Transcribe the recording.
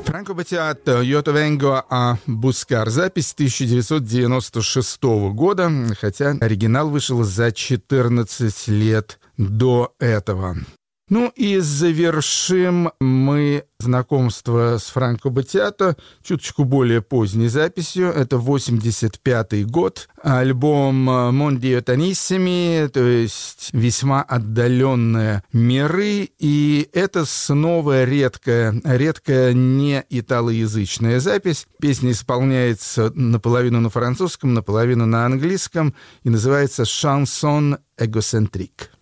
Франко Баттиато «Io te vengo a buscar». Запись 1996 года, хотя оригинал вышел за 14 лет до этого. Ну и завершим мы знакомство с Франко Баттиато чуточку более поздней записью. Это 85-й год. Альбом «Mondi Lontanissimi», то есть «Весьма отдаленные миры». И это снова редкая не италоязычная запись. Песня исполняется наполовину на французском, наполовину на английском и называется «Chanson égocentrique».